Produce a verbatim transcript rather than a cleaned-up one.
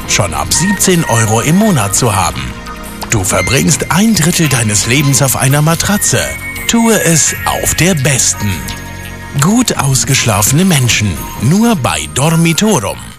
schon ab siebzehn Euro im Monat zu haben. Du verbringst ein Drittel deines Lebens auf einer Matratze. Tue es auf der besten. Gut ausgeschlafene Menschen, nur bei Dormitorum.